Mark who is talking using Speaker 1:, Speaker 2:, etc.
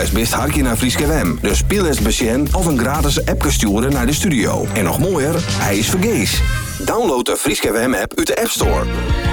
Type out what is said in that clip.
Speaker 1: is best hartje naar Frieske WM. Dus speel eens besjen of een gratis app sturen naar de studio. En nog mooier, hij is vergees. Download de Frieske WM app uit de App Store.